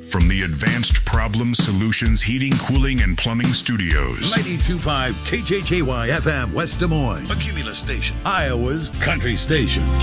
from the Advanced Problem Solutions Heating, Cooling, and Plumbing Studios. 92.5 KJJY FM West Des Moines. A Cumulus station. Iowa's country station.